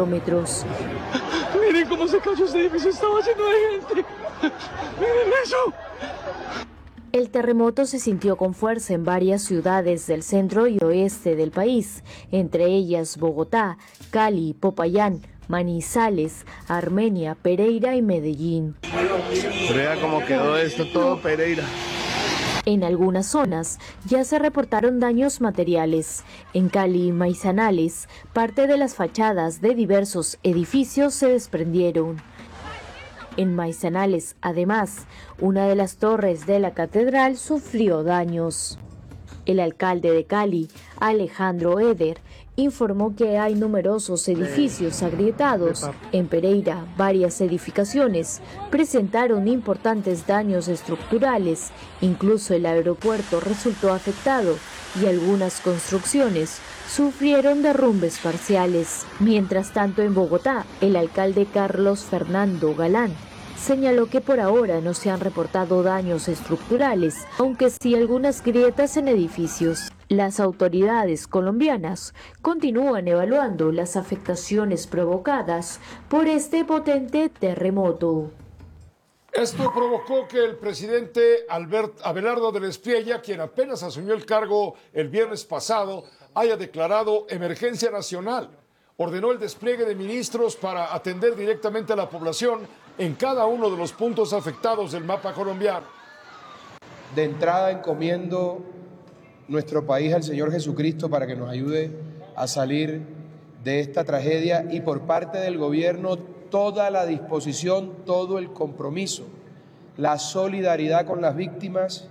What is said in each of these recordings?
kilómetros. Miren cómo se cayó este edificio, estaba lleno de gente. Miren eso. El terremoto se sintió con fuerza en varias ciudades del centro y oeste del país, entre ellas Bogotá, Cali, Popayán, Manizales, Armenia, Pereira y Medellín. Vea cómo quedó esto todo, Pereira. En algunas zonas ya se reportaron daños materiales. En Cali y Manizales, parte de las fachadas de diversos edificios se desprendieron. En Manizales, además, una de las torres de la catedral sufrió daños. El alcalde de Cali, Alejandro Eder, informó que hay numerosos edificios agrietados. En Pereira, varias edificaciones presentaron importantes daños estructurales. Incluso el aeropuerto resultó afectado y algunas construcciones sufrieron derrumbes parciales. Mientras tanto, en Bogotá, el alcalde Carlos Fernando Galán señaló que por ahora no se han reportado daños estructurales, aunque sí algunas grietas en edificios. Las autoridades colombianas continúan evaluando las afectaciones provocadas por este potente terremoto. Esto provocó que el presidente Abelardo del Espriella, quien apenas asumió el cargo el viernes pasado, haya declarado emergencia nacional. Ordenó el despliegue de ministros para atender directamente a la población en cada uno de los puntos afectados del mapa colombiano. De entrada encomiendo nuestro país al Señor Jesucristo para que nos ayude a salir de esta tragedia, y por parte del gobierno toda la disposición, todo el compromiso, la solidaridad con las víctimas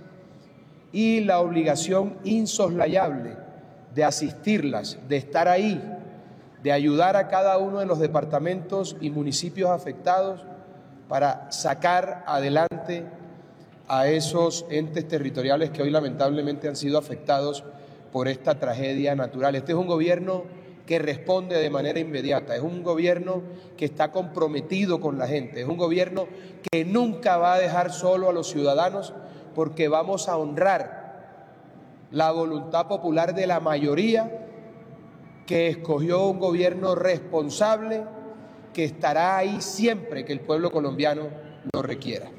y la obligación insoslayable de asistirlas, de estar ahí, de ayudar a cada uno de los departamentos y municipios afectados para sacar adelante a esos entes territoriales que hoy lamentablemente han sido afectados por esta tragedia natural. Este es un gobierno que responde de manera inmediata, es un gobierno que está comprometido con la gente, es un gobierno que nunca va a dejar solo a los ciudadanos, porque vamos a honrar la voluntad popular de la mayoría que escogió un gobierno responsable que estará ahí siempre que el pueblo colombiano lo requiera.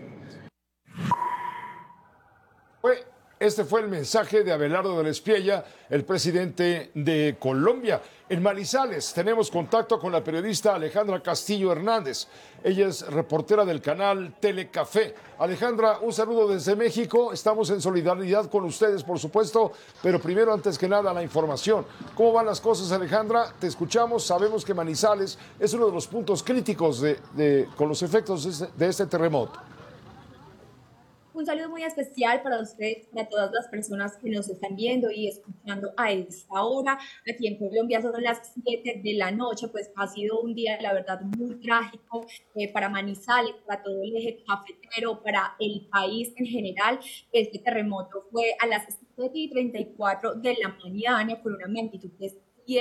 Este fue el mensaje de Abelardo del Espriella, el presidente de Colombia. En Manizales tenemos contacto con la periodista Alejandra Castillo Hernández. Ella es reportera del canal Telecafé. Alejandra, un saludo desde México. Estamos en solidaridad con ustedes, por supuesto, pero primero, antes que nada, la información. ¿Cómo van las cosas, Alejandra? Te escuchamos. Sabemos que Manizales es uno de los puntos críticos con los efectos de este terremoto. Un saludo muy especial para usted, para todas las personas que nos están viendo y escuchando a esta hora. Aquí en Colombia son las 7 de la noche, pues ha sido un día, la verdad, muy trágico para Manizales, para todo el eje cafetero, para el país en general. Este terremoto fue a las 7:34 de la mañana con una magnitud de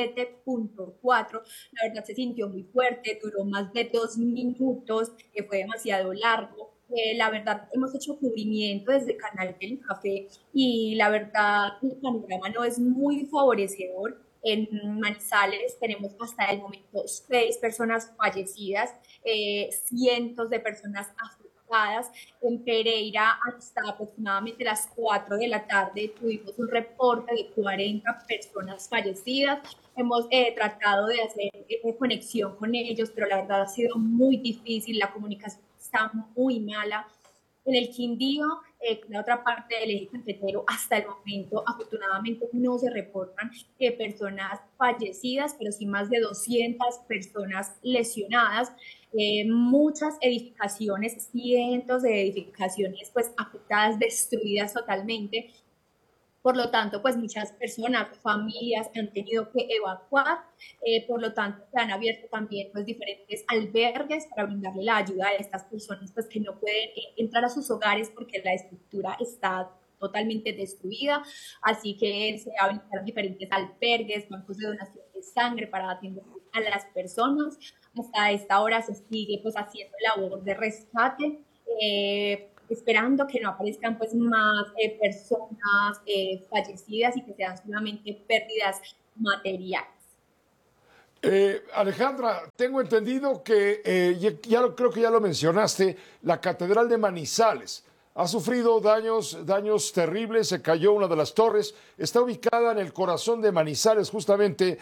7.4. La verdad se sintió muy fuerte, duró más de 2 minutos, fue demasiado largo. La verdad, hemos hecho cubrimiento desde Canal Telecafé y la verdad, el panorama no es muy favorecedor. En Manizales tenemos hasta el momento 6 personas fallecidas, cientos de personas afectadas. En Pereira, hasta aproximadamente las 4 de la tarde, tuvimos un reporte de 40 personas fallecidas. Hemos tratado de hacer conexión con ellos, pero la verdad ha sido muy difícil, la comunicación está muy mala. En el Quindío, la otra parte del eje cafetero, hasta el momento, afortunadamente, no se reportan personas fallecidas, pero sí más de 200 personas lesionadas. Muchas edificaciones, cientos de edificaciones, pues afectadas, destruidas totalmente. Por lo tanto, pues muchas personas, familias han tenido que evacuar, por lo tanto se han abierto también pues diferentes albergues para brindarle la ayuda a estas personas pues que no pueden entrar a sus hogares porque la estructura está totalmente destruida, así que se habilitaron diferentes albergues, bancos de donación de sangre para atender a las personas. Hasta esta hora se sigue pues haciendo labor de rescate, esperando que no aparezcan pues más personas fallecidas y que sean solamente pérdidas materiales. Alejandra, tengo entendido que, creo que ya lo mencionaste, la Catedral de Manizales ha sufrido daños terribles, se cayó una de las torres, está ubicada en el corazón de Manizales, justamente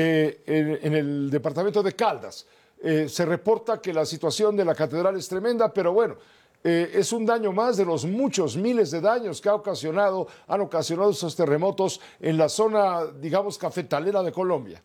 en el departamento de Caldas. Se reporta que la situación de la catedral es tremenda, pero bueno, es un daño más de los muchos miles de daños que han ocasionado estos terremotos en la zona, digamos, cafetalera de Colombia.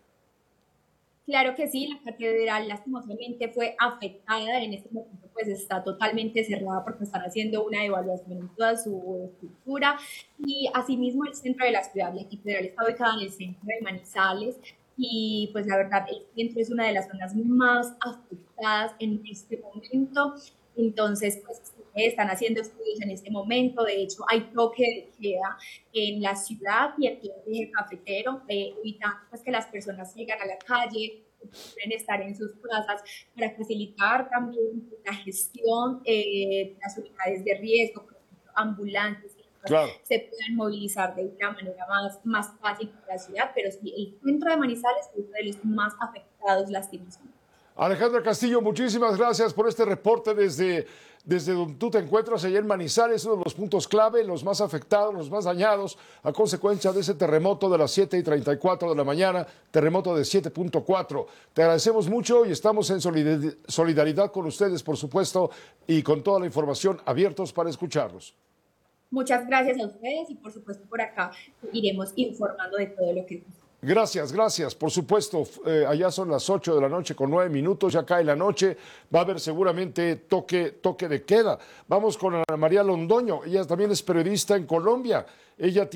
Claro que sí, la catedral lastimosamente fue afectada, en este momento pues está totalmente cerrada porque están haciendo una evaluación en toda su estructura y asimismo el centro de la ciudad, la catedral está ubicada en el centro de Manizales y pues la verdad el centro es una de las zonas más afectadas en este momento, entonces pues están haciendo estudios en este momento, de hecho hay toque de queda en la ciudad y en el eje cafetero, evitando pues, que las personas salgan a la calle, pueden estar en sus casas para facilitar también la gestión de las unidades de riesgo, por ejemplo, ambulantes, Claro. se puedan movilizar de una manera más fácil para la ciudad, pero sí, el centro de Manizales es uno de los más afectados lastimosamente. Alejandra Castillo, muchísimas gracias por este reporte desde donde tú te encuentras allá en Manizales, uno de los puntos clave, los más afectados, los más dañados a consecuencia de ese terremoto de las 7:34 de la mañana, terremoto de 7.4. Te agradecemos mucho y estamos en solidaridad con ustedes, por supuesto, y con toda la información abiertos para escucharlos. Muchas gracias a ustedes y por supuesto por acá iremos informando de todo lo que Gracias. Por supuesto, allá son las 8 de la noche con 9 minutos, ya cae la noche, va a haber seguramente toque de queda. Vamos con Ana María Londoño, ella también es periodista en Colombia, ella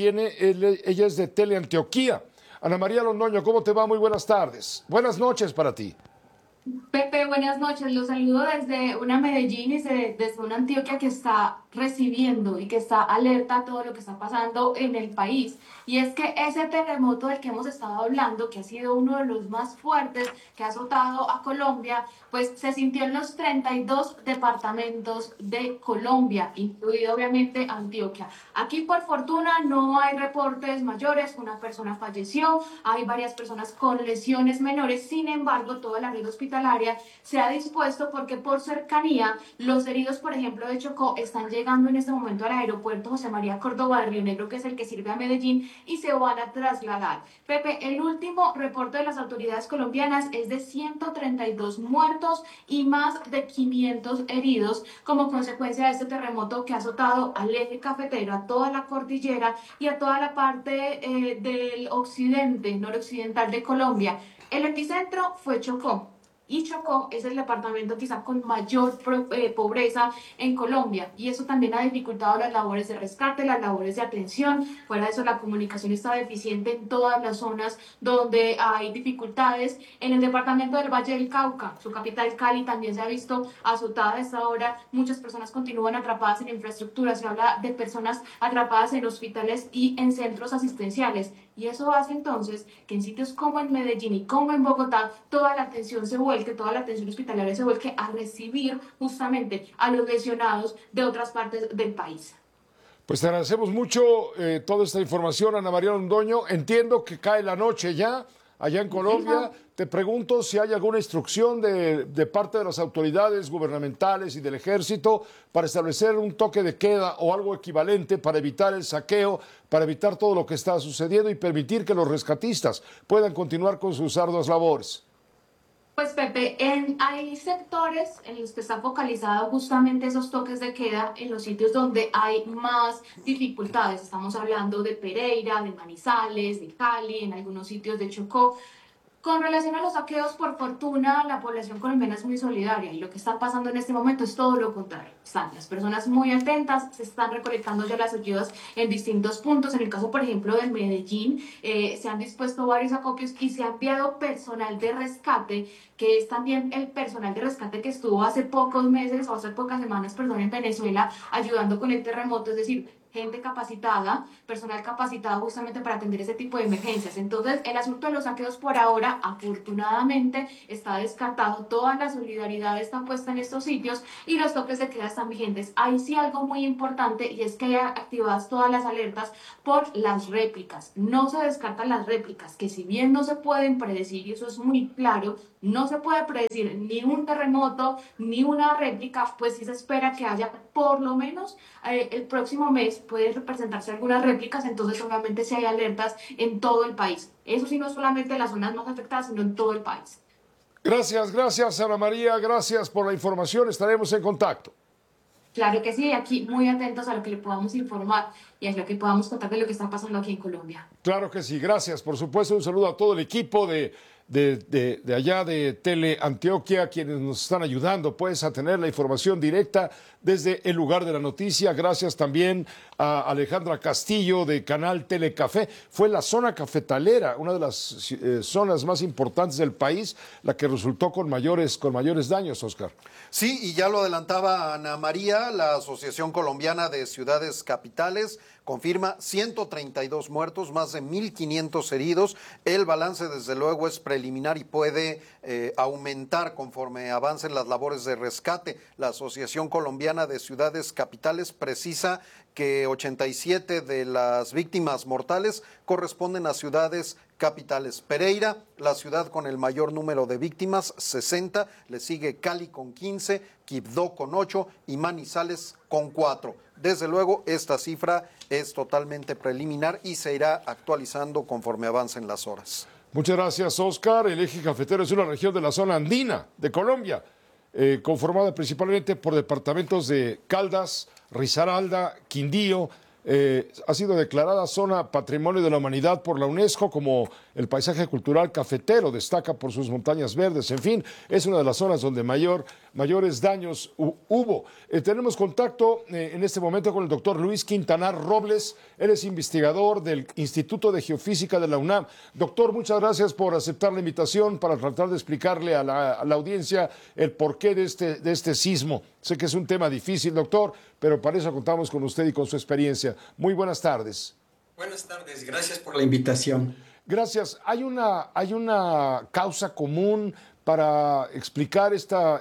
es de Teleantioquía. Ana María Londoño, ¿cómo te va? Muy buenas tardes. Buenas noches para ti. Pepe, buenas noches. Los saludo desde una Medellín y desde una Antioquia que está recibiendo y que está alerta a todo lo que está pasando en el país. Y es que ese terremoto del que hemos estado hablando, que ha sido uno de los más fuertes que ha azotado a Colombia, pues se sintió en los 32 departamentos de Colombia, incluido obviamente Antioquia. Aquí por fortuna no hay reportes mayores, una persona falleció, hay varias personas con lesiones menores, sin embargo toda la red hospitalaria se ha dispuesto porque por cercanía los heridos, por ejemplo, de Chocó están llegando en este momento al aeropuerto José María Córdoba de Río Negro, que es el que sirve a Medellín, y se van a trasladar. Pepe, el último reporte de las autoridades colombianas es de 132 muertos y más de 500 heridos como consecuencia de este terremoto que ha azotado al eje cafetero, a toda la cordillera y a toda la parte del occidente, noroccidental de Colombia. El epicentro fue Chocó. Y Chocó es el departamento quizá con mayor pobreza en Colombia y eso también ha dificultado las labores de rescate, las labores de atención. Fuera de eso, la comunicación está deficiente en todas las zonas donde hay dificultades. En el departamento del Valle del Cauca, su capital Cali, también se ha visto azotada a esta hora. Muchas personas continúan atrapadas en infraestructura, se habla de personas atrapadas en hospitales y en centros asistenciales. Y eso hace entonces que en sitios como en Medellín y como en Bogotá, toda la atención toda la atención hospitalaria se vuelque a recibir justamente a los lesionados de otras partes del país. Pues te agradecemos mucho toda esta información, Ana María Londoño. Entiendo que cae la noche ya, allá en Colombia. Te pregunto si hay alguna instrucción de parte de las autoridades gubernamentales y del ejército para establecer un toque de queda o algo equivalente para evitar el saqueo, para evitar todo lo que está sucediendo y permitir que los rescatistas puedan continuar con sus arduas labores. Pues Pepe, hay sectores en los que están focalizados justamente esos toques de queda en los sitios donde hay más dificultades. Estamos hablando de Pereira, de Manizales, de Cali, en algunos sitios de Chocó. Con relación a los saqueos, por fortuna, la población colombiana es muy solidaria y lo que está pasando en este momento es todo lo contrario. Están las personas muy atentas, se están recolectando ya las ayudas en distintos puntos. En el caso, por ejemplo, de Medellín, se han dispuesto varios acopios y se ha enviado personal de rescate, que es también el personal de rescate que estuvo hace pocos meses o hace pocas semanas, perdón, en Venezuela, ayudando con el terremoto. Es decir, gente capacitada, personal capacitado justamente para atender ese tipo de emergencias. Entonces, el asunto de los saqueos por ahora, afortunadamente, está descartado. Toda la solidaridad está puesta en estos sitios y los toques de queda están vigentes. Hay sí algo muy importante y es que hay activadas todas las alertas por las réplicas. No se descartan las réplicas, que si bien no se pueden predecir, y eso es muy claro, no se puede predecir ni un terremoto ni una réplica, pues sí se espera que haya por lo menos el próximo mes pueden presentarse algunas réplicas, entonces obviamente sí hay alertas en todo el país. Eso sí, no solamente en las zonas más afectadas, sino en todo el país. Gracias, Ana María, gracias por la información, estaremos en contacto. Claro que sí, aquí muy atentos a lo que le podamos informar y a lo que podamos contar de lo que está pasando aquí en Colombia. Claro que sí, gracias. Por supuesto, un saludo a todo el equipo de allá de Teleantioquia, quienes nos están ayudando pues a tener la información directa desde el lugar de la noticia. Gracias también a Alejandra Castillo de Canal Telecafé. Fue la zona cafetalera, una de las zonas más importantes del país, la que resultó con mayores daños, Oscar. Sí, y ya lo adelantaba Ana María, la Asociación Colombiana de Ciudades Capitales confirma 132 muertos, más de 1.500 heridos. El balance, desde luego, es preliminar y puede aumentar conforme avancen las labores de rescate. La Asociación Colombiana de Ciudades Capitales precisa que 87 de las víctimas mortales corresponden a ciudades capitales. Pereira, la ciudad con el mayor número de víctimas, 60, le sigue Cali con 15, Quibdó con 8 y Manizales con 4. Desde luego, esta cifra es totalmente preliminar y se irá actualizando conforme avancen las horas. Muchas gracias, Oscar. El eje cafetero es una región de la zona andina de Colombia, conformada principalmente por departamentos de Caldas, Risaralda, Quindío. Ha sido declarada zona Patrimonio de la Humanidad por la UNESCO, como el paisaje cultural cafetero destaca por sus montañas verdes. En fin, es una de las zonas donde mayores daños hubo. Tenemos contacto en este momento con el doctor Luis Quintanar Robles. Él es investigador del Instituto de Geofísica de la UNAM. Doctor, muchas gracias por aceptar la invitación para tratar de explicarle a la audiencia el porqué de este sismo. Sé que es un tema difícil, doctor, pero para eso contamos con usted y con su experiencia. Muy buenas tardes. Buenas tardes, gracias por la invitación. Gracias. ¿Hay una causa común para explicar esta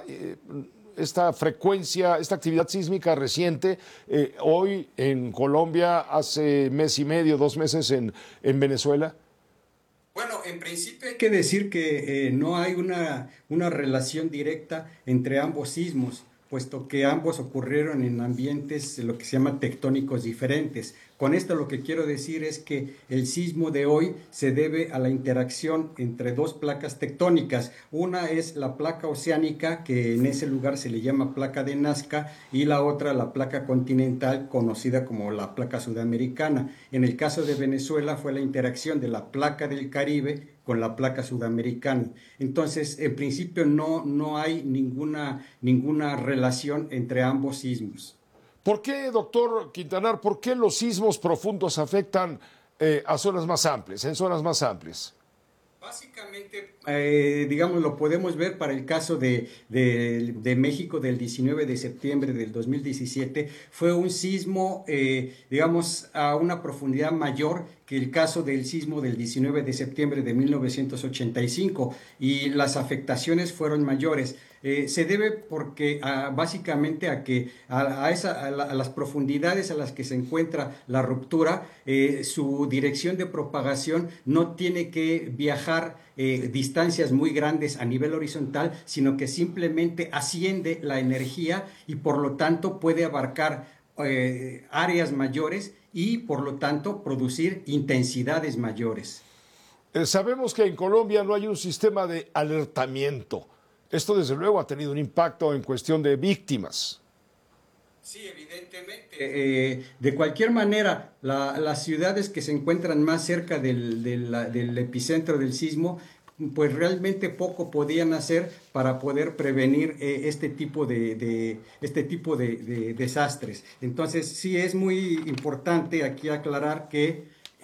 frecuencia, esta actividad sísmica reciente hoy en Colombia, hace mes y medio, 2 meses en Venezuela? Bueno, en principio hay que decir que no hay una relación directa entre ambos sismos, puesto que ambos ocurrieron en ambientes lo que se llama tectónicos diferentes. Con esto lo que quiero decir es que el sismo de hoy se debe a la interacción entre dos placas tectónicas. Una es la placa oceánica, que en ese lugar se le llama placa de Nazca, y la otra la placa continental, conocida como la placa sudamericana. En el caso de Venezuela fue la interacción de la placa del Caribe con la placa sudamericana. Entonces, en principio no hay ninguna relación entre ambos sismos. ¿Por qué, doctor Quintanar, por qué los sismos profundos afectan a zonas más amplias, en zonas más amplias? Básicamente, digamos, lo podemos ver para el caso de México del 19 de septiembre del 2017. Fue un sismo, digamos, a una profundidad mayor que el caso del sismo del 19 de septiembre de 1985, y las afectaciones fueron mayores. Se debe porque básicamente a las profundidades a las que se encuentra la ruptura, su dirección de propagación no tiene que viajar distancias muy grandes a nivel horizontal, sino que simplemente asciende la energía y por lo tanto puede abarcar áreas mayores y por lo tanto producir intensidades mayores. Sabemos que en Colombia no hay un sistema de alertamiento. Esto desde luego ha tenido un impacto en cuestión de víctimas. Sí, evidentemente. De cualquier manera, las ciudades que se encuentran más cerca del epicentro del sismo, pues realmente poco podían hacer para poder prevenir este tipo de desastres. Entonces, sí es muy importante aquí aclarar que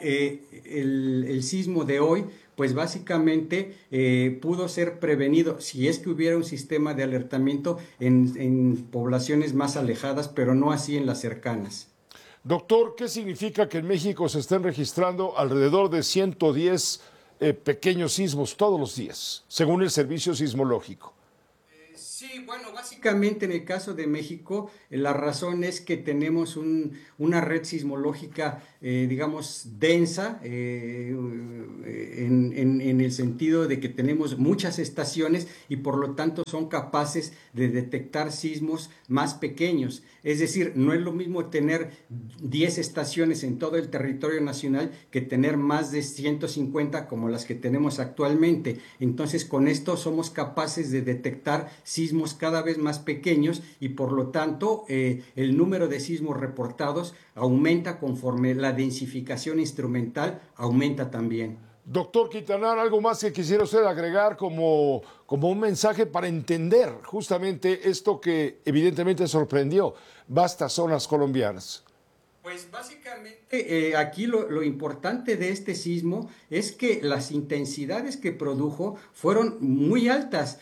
el sismo de hoy, pues básicamente pudo ser prevenido si es que hubiera un sistema de alertamiento en poblaciones más alejadas, pero no así en las cercanas. Doctor, ¿qué significa que en México se estén registrando alrededor de 110 pequeños sismos todos los días, según el Servicio Sismológico? Sí, bueno, básicamente en el caso de México, la razón es que tenemos una red sismológica, digamos, densa, en el sentido de que tenemos muchas estaciones y por lo tanto son capaces de detectar sismos más pequeños. Es decir, no es lo mismo tener 10 estaciones en todo el territorio nacional que tener más de 150 como las que tenemos actualmente. Entonces, con esto somos capaces de detectar sismos cada vez más pequeños y por lo tanto el número de sismos reportados aumenta conforme la densificación instrumental aumenta también. Doctor Quintanar, ¿algo más que quisiera usted agregar como un mensaje para entender justamente esto que evidentemente sorprendió vastas zonas colombianas? Pues básicamente aquí lo importante de este sismo es que las intensidades que produjo fueron muy altas,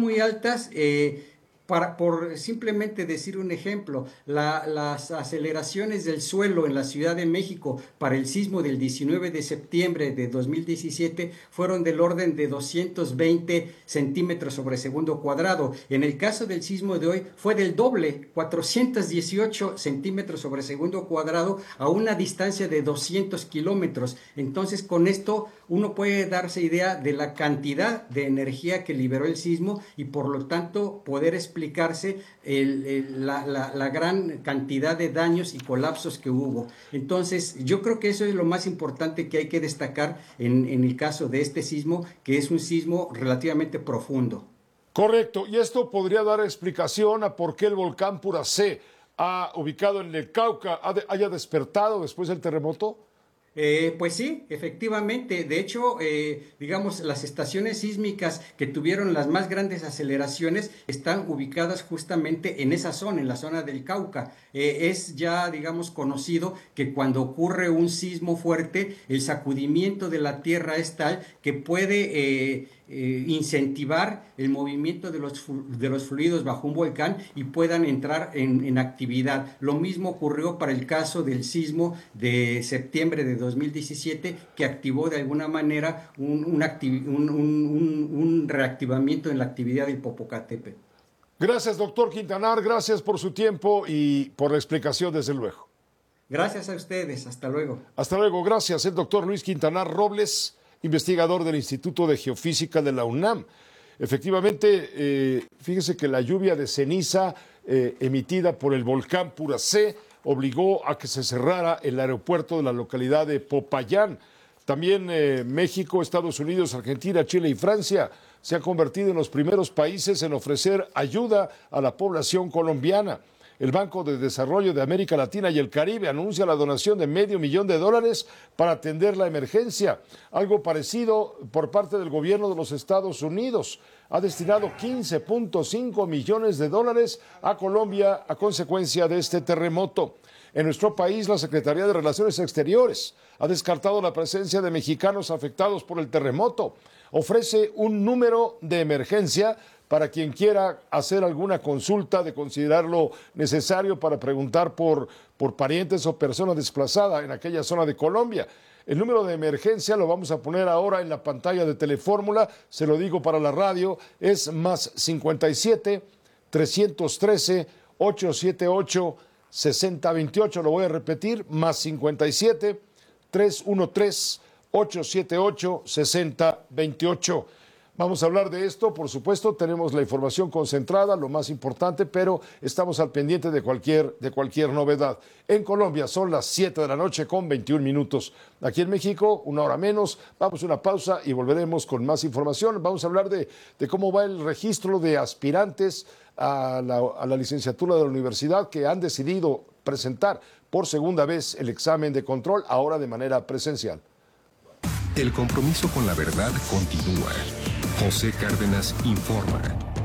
por simplemente decir un ejemplo, las aceleraciones del suelo en la Ciudad de México para el sismo del 19 de septiembre de 2017 fueron del orden de 220 centímetros sobre segundo cuadrado. En el caso del sismo de hoy fue del doble, 418 centímetros sobre segundo cuadrado a una distancia de 200 kilómetros. Entonces, con esto uno puede darse idea de la cantidad de energía que liberó el sismo y por lo tanto poder explicarse la gran cantidad de daños y colapsos que hubo. Entonces, yo creo que eso es lo más importante que hay que destacar en el caso de este sismo, que es un sismo relativamente profundo. Correcto, y esto podría dar explicación a por qué el volcán Puracé, ubicado en el Cauca, haya despertado después del terremoto. Pues sí, efectivamente. De hecho, digamos, las estaciones sísmicas que tuvieron las más grandes aceleraciones están ubicadas justamente en esa zona, en la zona del Cauca. Es ya, digamos, conocido que cuando ocurre un sismo fuerte, el sacudimiento de la tierra es tal que puede incentivar el movimiento de los fluidos bajo un volcán y puedan entrar en actividad. Lo mismo ocurrió para el caso del sismo de septiembre de 2017, que activó de alguna manera un reactivamiento en la actividad del Popocatépetl. Gracias, doctor Quintanar, gracias por su tiempo y por la explicación, desde luego. Gracias a ustedes, hasta luego. Hasta luego, gracias. El doctor Luis Quintanar Robles, investigador del Instituto de Geofísica de la UNAM. Efectivamente, fíjese que la lluvia de ceniza emitida por el volcán Puracé obligó a que se cerrara el aeropuerto de la localidad de Popayán. También México, Estados Unidos, Argentina, Chile y Francia se han convertido en los primeros países en ofrecer ayuda a la población colombiana. El Banco de Desarrollo de América Latina y el Caribe anuncia la donación de $500,000 para atender la emergencia. Algo parecido por parte del gobierno de los Estados Unidos. Ha destinado $15.5 millones a Colombia a consecuencia de este terremoto. En nuestro país, la Secretaría de Relaciones Exteriores ha descartado la presencia de mexicanos afectados por el terremoto. Ofrece un número de emergencia para quien quiera hacer alguna consulta, de considerarlo necesario para preguntar por parientes o personas desplazadas en aquella zona de Colombia. El número de emergencia lo vamos a poner ahora en la pantalla de Telefórmula, se lo digo para la radio, es más 57 313 878 6028, lo voy a repetir, más 57 313 878 6028. Vamos a hablar de esto, por supuesto, tenemos la información concentrada, lo más importante, pero estamos al pendiente de cualquier novedad. En Colombia son las 7 de la noche con 21 minutos. Aquí en México, una hora menos. Vamos a una pausa y volveremos con más información. Vamos a hablar de cómo va el registro de aspirantes a la licenciatura de la universidad que han decidido presentar por segunda vez el examen de control, ahora de manera presencial. El compromiso con la verdad continúa. José Cárdenas informa.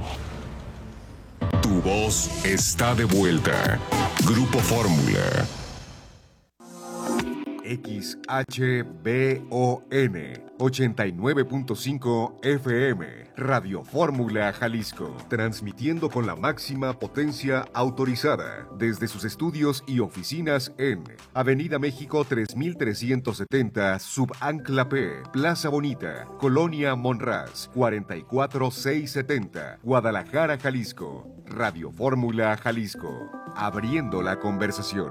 Tu voz está de vuelta. Grupo Fórmula. XHBON 89.5 FM, Radio Fórmula Jalisco, transmitiendo con la máxima potencia autorizada desde sus estudios y oficinas en Avenida México 3370, Subancla P, Plaza Bonita, Colonia Monraz, 44670, Guadalajara, Jalisco. Radio Fórmula Jalisco, abriendo la conversación.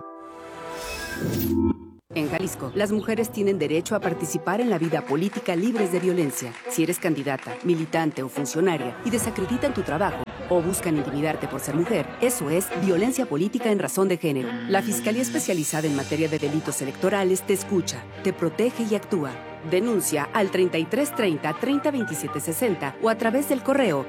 En Jalisco, las mujeres tienen derecho a participar en la vida política libres de violencia. Si eres candidata, militante o funcionaria y desacreditan tu trabajo o buscan intimidarte por ser mujer, eso es violencia política en razón de género. La Fiscalía Especializada en Materia de Delitos Electorales te escucha, te protege y actúa. Denuncia al 3330-302760 o a través del correo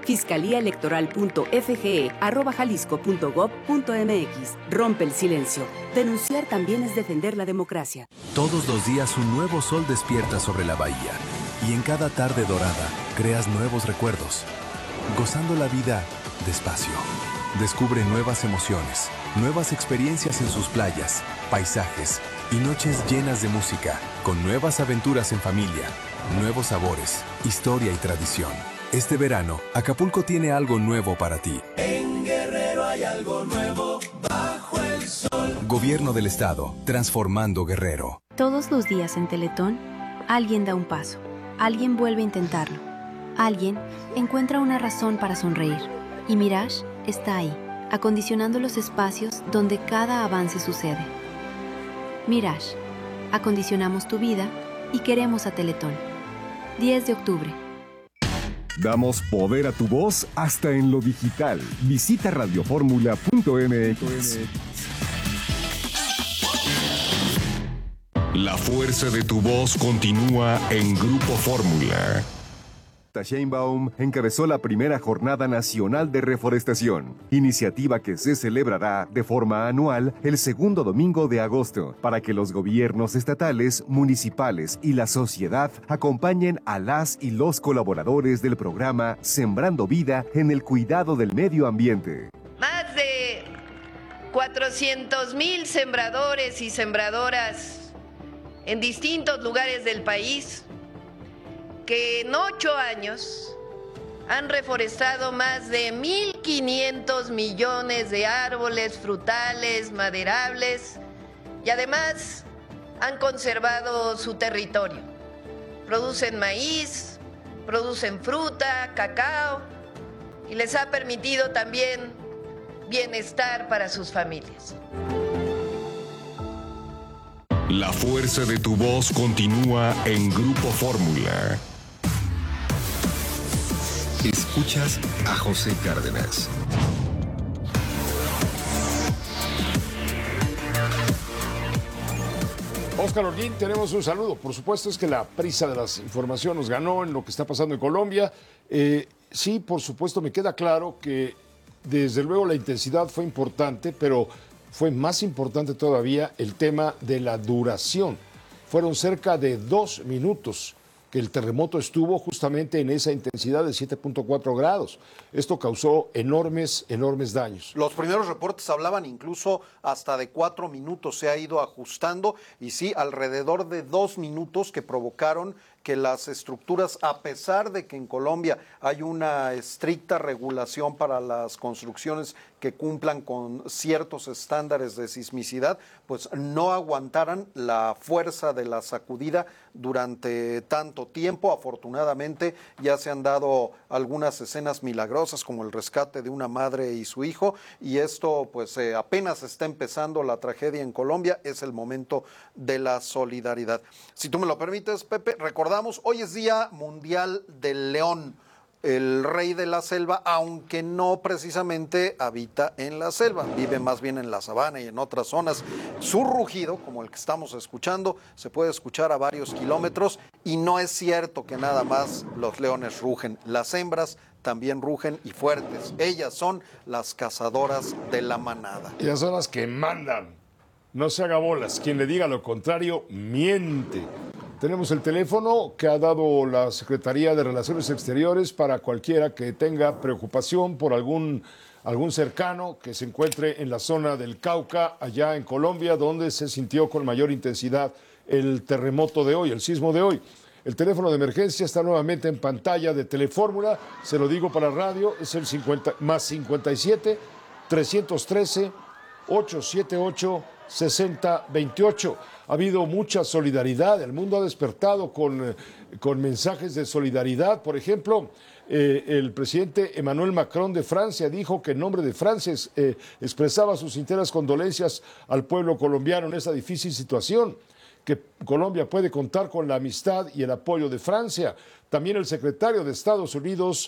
fiscaliaelectoral.fge@jalisco.gov.mx. Rompe el silencio. Denunciar también es defender la democracia. Todos los días un nuevo sol despierta sobre la bahía y en cada tarde dorada creas nuevos recuerdos, gozando la vida despacio. Descubre nuevas emociones, nuevas experiencias en sus playas, paisajes y noches llenas de música, con nuevas aventuras en familia, nuevos sabores, historia y tradición. Este verano, Acapulco tiene algo nuevo para ti. En Guerrero hay algo nuevo bajo el sol. Gobierno del Estado, transformando Guerrero. Todos los días en Teletón, alguien da un paso, alguien vuelve a intentarlo, alguien encuentra una razón para sonreír. Y Mirage está ahí, acondicionando los espacios donde cada avance sucede. Mirage, acondicionamos tu vida y queremos a Teletón. 10 de octubre. Damos poder a tu voz hasta en lo digital. Visita radioformula.mx. La fuerza de tu voz continúa en Grupo Fórmula. Sheinbaum encabezó la primera Jornada Nacional de Reforestación, iniciativa que se celebrará de forma anual el segundo domingo de agosto, para que los gobiernos estatales, municipales y la sociedad acompañen a las y los colaboradores del programa Sembrando Vida en el cuidado del medio ambiente. Más de 400,000 sembradores y sembradoras en distintos lugares del país que en 8 años han reforestado más de 1.500 millones de árboles frutales, maderables y además han conservado su territorio. Producen maíz, producen fruta, cacao y les ha permitido también bienestar para sus familias. La fuerza de tu voz continúa en Grupo Fórmula. Escuchas a José Cárdenas. Óscar Holguín, tenemos un saludo. Por supuesto es que la prisa de las informaciones nos ganó en lo que está pasando en Colombia. Sí, por supuesto me queda claro que desde luego la intensidad fue importante, pero fue más importante todavía el tema de la duración. Fueron cerca de 2 minutos que el terremoto estuvo justamente en esa intensidad de 7.4 grados. Esto causó enormes daños. Los primeros reportes hablaban incluso hasta de 4 minutos, se ha ido ajustando y sí, alrededor de 2 minutos que provocaron que las estructuras, a pesar de que en Colombia hay una estricta regulación para las construcciones que cumplan con ciertos estándares de sismicidad, pues no aguantaran la fuerza de la sacudida durante tanto tiempo. Afortunadamente ya se han dado algunas escenas milagrosas como el rescate de una madre y su hijo, y esto pues apenas está empezando la tragedia en Colombia, es el momento de la solidaridad. Si tú me lo permites, Pepe, recordamos, hoy es Día Mundial del León, el rey de la selva, aunque no precisamente habita en la selva, vive más bien en la sabana y en otras zonas. Su rugido, como el que estamos escuchando, se puede escuchar a varios kilómetros, y no es cierto que nada más los leones rugen, las hembras también rugen y fuertes. Ellas son las cazadoras de la manada. Ellas son las que mandan. No se haga bolas. Quien le diga lo contrario, miente. Tenemos el teléfono que ha dado la Secretaría de Relaciones Exteriores para cualquiera que tenga preocupación por algún cercano que se encuentre en la zona del Cauca, allá en Colombia, donde se sintió con mayor intensidad el terremoto de hoy, el sismo de hoy. El teléfono de emergencia está nuevamente en pantalla de Telefórmula, se lo digo para radio, es el 57 313 878 6028. Ha habido mucha solidaridad, el mundo ha despertado con mensajes de solidaridad. Por ejemplo, el presidente Emmanuel Macron de Francia dijo que en nombre de Francia expresaba sus sinceras condolencias al pueblo colombiano en esta difícil situación, que Colombia puede contar con la amistad y el apoyo de Francia. También el secretario de Estados Unidos,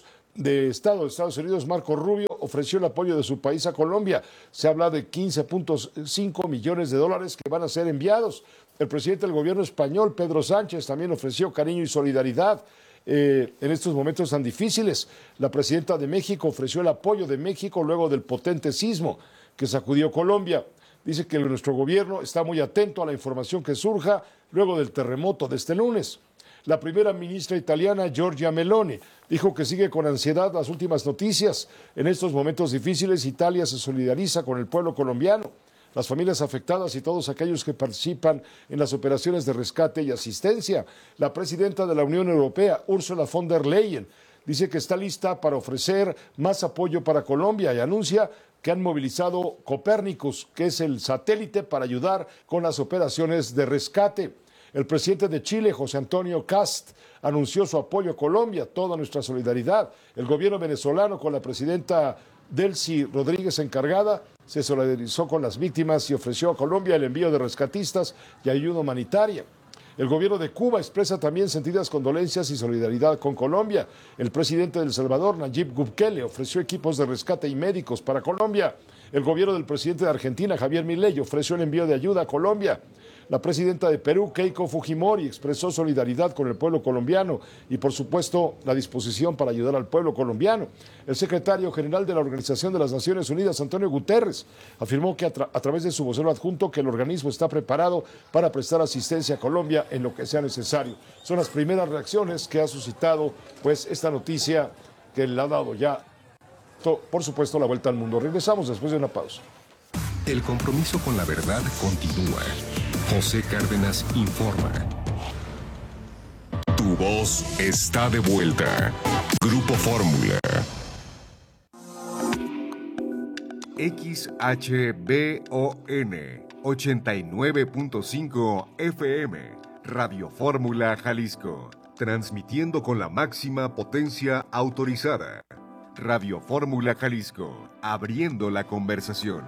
Marco Rubio, ofreció el apoyo de su país a Colombia. Se habla de 15.5 millones de dólares que van a ser enviados. El presidente del gobierno español, Pedro Sánchez, también ofreció cariño y solidaridad en estos momentos tan difíciles. La presidenta de México ofreció el apoyo de México luego del potente sismo que sacudió Colombia. Dice que nuestro gobierno está muy atento a la información que surja luego del terremoto de este lunes. La primera ministra italiana, Giorgia Meloni, dijo que sigue con ansiedad las últimas noticias. En estos momentos difíciles, Italia se solidariza con el pueblo colombiano, las familias afectadas y todos aquellos que participan en las operaciones de rescate y asistencia. La presidenta de la Unión Europea, Ursula von der Leyen, dice que está lista para ofrecer más apoyo para Colombia y anuncia que han movilizado Copernicus, que es el satélite para ayudar con las operaciones de rescate. El presidente de Chile, José Antonio Kast, anunció su apoyo a Colombia, toda nuestra solidaridad. El gobierno venezolano, con la presidenta Delcy Rodríguez encargada, se solidarizó con las víctimas y ofreció a Colombia el envío de rescatistas y ayuda humanitaria. El gobierno de Cuba expresa también sentidas condolencias y solidaridad con Colombia. El presidente de El Salvador, Nayib Bukele, ofreció equipos de rescate y médicos para Colombia. El gobierno del presidente de Argentina, Javier Milei, ofreció el envío de ayuda a Colombia. La presidenta de Perú, Keiko Fujimori, expresó solidaridad con el pueblo colombiano y, por supuesto, la disposición para ayudar al pueblo colombiano. El secretario general de la Organización de las Naciones Unidas, Antonio Guterres, afirmó que a través de su vocero adjunto que el organismo está preparado para prestar asistencia a Colombia en lo que sea necesario. Son las primeras reacciones que ha suscitado pues esta noticia que le ha dado ya, por supuesto, la vuelta al mundo. Regresamos después de una pausa. El compromiso con la verdad continúa. José Cárdenas informa. Tu voz está de vuelta. Grupo Fórmula. XHBON 89.5 FM. Radio Fórmula Jalisco. Transmitiendo con la máxima potencia autorizada. Radio Fórmula Jalisco. Abriendo la conversación.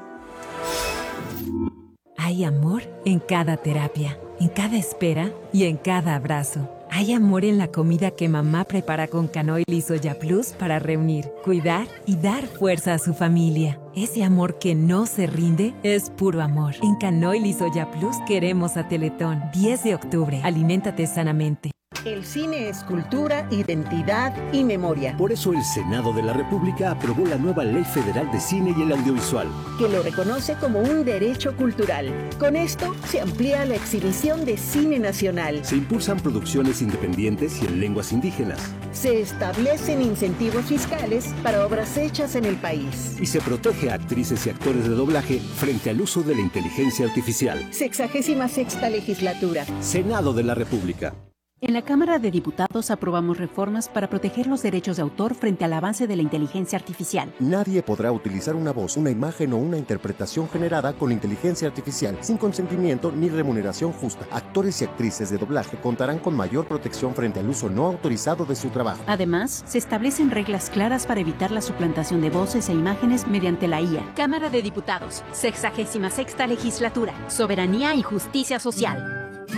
Hay amor en cada terapia, en cada espera y en cada abrazo. Hay amor en la comida que mamá prepara con canoil y soya plus para reunir, cuidar y dar fuerza a su familia. Ese amor que no se rinde es puro amor. En canoil y soya plus queremos a Teletón. 10 de octubre. Aliméntate sanamente. El cine es cultura, identidad y memoria. Por eso el Senado de la República aprobó la nueva Ley Federal de Cine y el Audiovisual, que lo reconoce como un derecho cultural. Con esto se amplía la exhibición de cine nacional. Se impulsan producciones independientes y en lenguas indígenas. Se establecen incentivos fiscales para obras hechas en el país. Y se protege a actrices y actores de doblaje frente al uso de la inteligencia artificial. 66ª legislatura. Senado de la República. En la Cámara de Diputados aprobamos reformas para proteger los derechos de autor frente al avance de la inteligencia artificial. Nadie podrá utilizar una voz, una imagen o una interpretación generada con inteligencia artificial sin consentimiento ni remuneración justa. Actores y actrices de doblaje contarán con mayor protección frente al uso no autorizado de su trabajo. Además, se establecen reglas claras para evitar la suplantación de voces e imágenes mediante la IA. Cámara de Diputados, 66ª legislatura, soberanía y justicia social.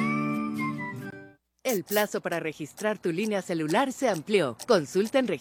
El plazo para registrar tu línea celular se amplió. Consulta en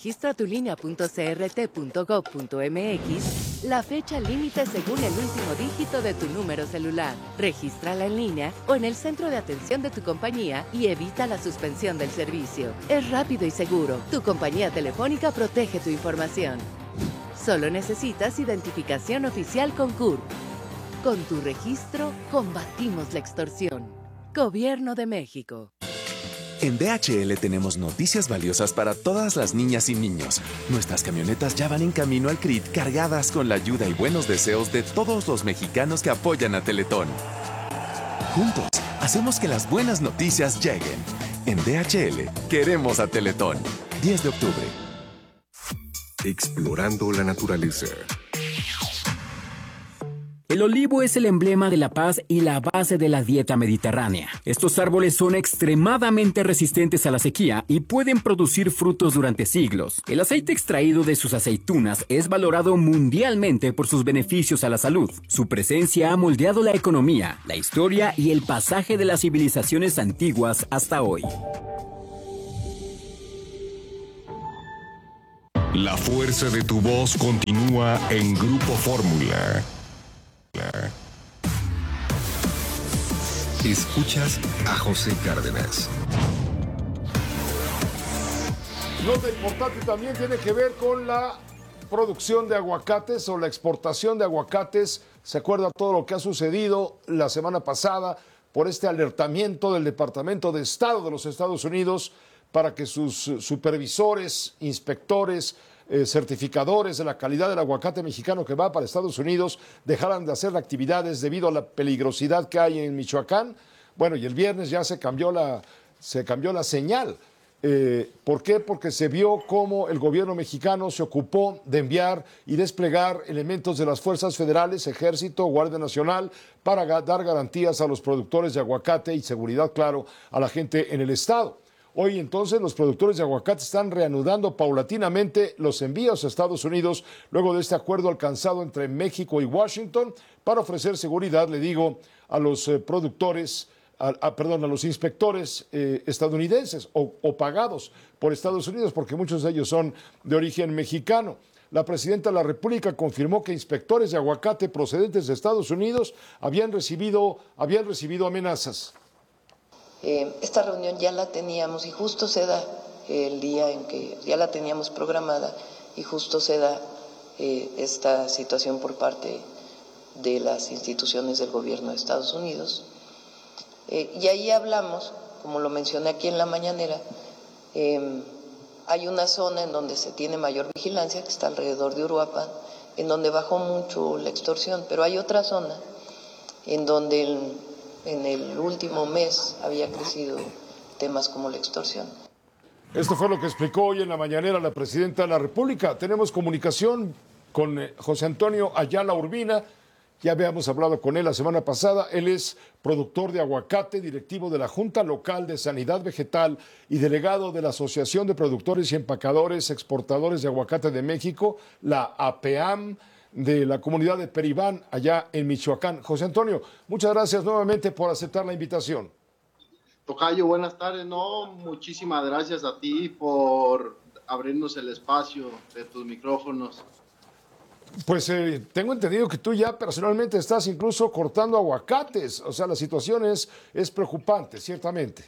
registratulínea.crt.gov.mx la fecha límite según el último dígito de tu número celular. Regístrala en línea o en el centro de atención de tu compañía y evita la suspensión del servicio. Es rápido y seguro. Tu compañía telefónica protege tu información. Solo necesitas identificación oficial con CURP. Con tu registro, combatimos la extorsión. Gobierno de México. En DHL tenemos noticias valiosas para todas las niñas y niños. Nuestras camionetas ya van en camino al CRIT cargadas con la ayuda y buenos deseos de todos los mexicanos que apoyan a Teletón. Juntos, hacemos que las buenas noticias lleguen. En DHL, queremos a Teletón. 10 de octubre. Explorando la naturaleza. El olivo es el emblema de la paz y la base de la dieta mediterránea. Estos árboles son extremadamente resistentes a la sequía y pueden producir frutos durante siglos. El aceite extraído de sus aceitunas es valorado mundialmente por sus beneficios a la salud. Su presencia ha moldeado la economía, la historia y el pasaje de las civilizaciones antiguas hasta hoy. La fuerza de tu voz continúa en Grupo Fórmula. Escuchas a José Cárdenas. Nota importante también tiene que ver con la producción de aguacates o la exportación de aguacates. Se acuerda todo lo que ha sucedido la semana pasada por este alertamiento del Departamento de Estado de los Estados Unidos para que sus supervisores, inspectores, certificadores de la calidad del aguacate mexicano que va para Estados Unidos dejaran de hacer actividades debido a la peligrosidad que hay en Michoacán. Bueno, y el viernes ya se cambió la señal. ¿Por qué? Porque se vio cómo el gobierno mexicano se ocupó de enviar y desplegar elementos de las fuerzas federales, Ejército, Guardia Nacional, para dar garantías a los productores de aguacate y seguridad, claro, a la gente en el estado. Hoy entonces los productores de aguacate están reanudando paulatinamente los envíos a Estados Unidos luego de este acuerdo alcanzado entre México y Washington para ofrecer seguridad, le digo, a los productores, a los inspectores estadounidenses o pagados por Estados Unidos, porque muchos de ellos son de origen mexicano. La presidenta de la República confirmó que inspectores de aguacate procedentes de Estados Unidos habían recibido amenazas. Esta reunión ya la teníamos y justo se da el día en que ya la teníamos programada y justo se da esta situación por parte de las instituciones del gobierno de Estados Unidos. Y ahí hablamos, como lo mencioné aquí en la mañanera, hay una zona en donde se tiene mayor vigilancia, que está alrededor de Uruapan, en donde bajó mucho la extorsión, pero hay otra zona en donde en el último mes había crecido temas como la extorsión. Esto fue lo que explicó hoy en la mañanera la presidenta de la República. Tenemos comunicación con José Antonio Ayala Urbina. Ya habíamos hablado con él la semana pasada. Él es productor de aguacate, directivo de la Junta Local de Sanidad Vegetal y delegado de la Asociación de Productores y Empacadores Exportadores de Aguacate de México, la APEAM, de la comunidad de Peribán, allá en Michoacán. José Antonio, muchas gracias nuevamente por aceptar la invitación. Tocayo, buenas tardes. No, muchísimas gracias a ti por abrirnos el espacio de tus micrófonos. Pues tengo entendido que tú ya personalmente estás incluso cortando aguacates. O sea, la situación es preocupante, ciertamente.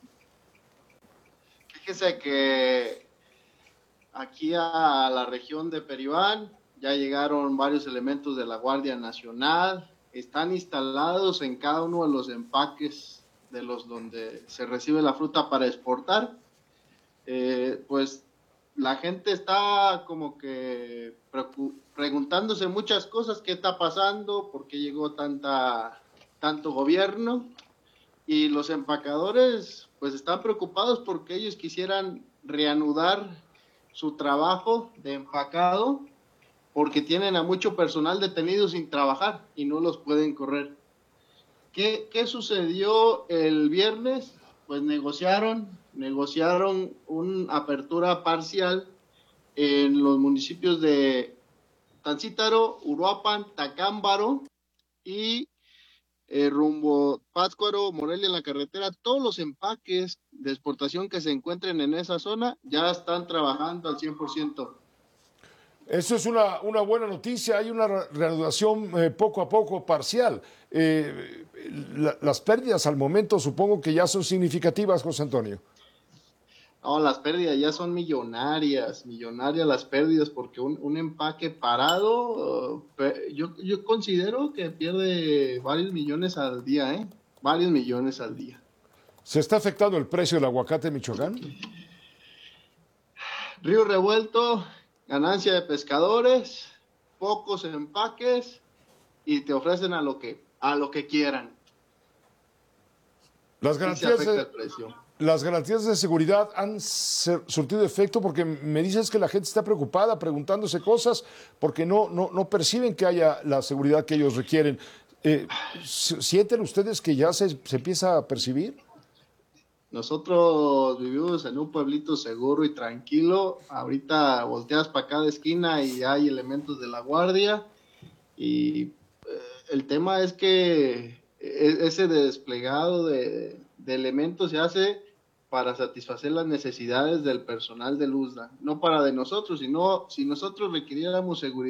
Fíjese que aquí a la región de Peribán ya llegaron varios elementos de la Guardia Nacional, están instalados en cada uno de los empaques de los donde se recibe la fruta para exportar. Pues la gente está como que preguntándose muchas cosas, qué está pasando, por qué llegó tanto gobierno, y los empacadores pues están preocupados porque ellos quisieran reanudar su trabajo de empacado, porque tienen a mucho personal detenido sin trabajar y no los pueden correr. ¿Qué sucedió el viernes? Pues negociaron una apertura parcial en los municipios de Tancítaro, Uruapan, Tacámbaro y rumbo Pátzcuaro, Morelia en la carretera. Todos los empaques de exportación que se encuentren en esa zona ya están trabajando al 100%. Eso es una buena noticia. Hay una reanudación poco a poco parcial. Las pérdidas al momento supongo que ya son significativas, José Antonio. No, las pérdidas ya son millonarias las pérdidas, porque un empaque parado, yo considero que pierde varios millones al día, varios millones al día. ¿Se está afectando el precio del aguacate en Michoacán? Río revuelto, ganancia de pescadores, pocos empaques y te ofrecen a lo que quieran. Las sí se garantías, afecta el precio. Las garantías de seguridad han surtido efecto, porque me dices que la gente está preocupada, preguntándose cosas, porque no perciben que haya la seguridad que ellos requieren. ¿Sienten ustedes que ya se empieza a percibir? Nosotros vivimos en un pueblito seguro y tranquilo. Ahorita volteas para cada esquina y hay elementos de la guardia. Y el tema es que ese desplegado de elementos se hace para satisfacer las necesidades del personal del USDA, no para de nosotros, sino si nosotros requiriéramos seguridad